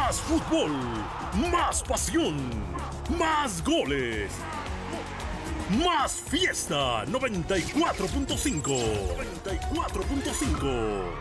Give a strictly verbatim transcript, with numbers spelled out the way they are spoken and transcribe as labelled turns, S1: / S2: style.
S1: Más fútbol, más pasión, más goles, más fiesta. noventa y cuatro punto cinco. noventa y cuatro punto cinco.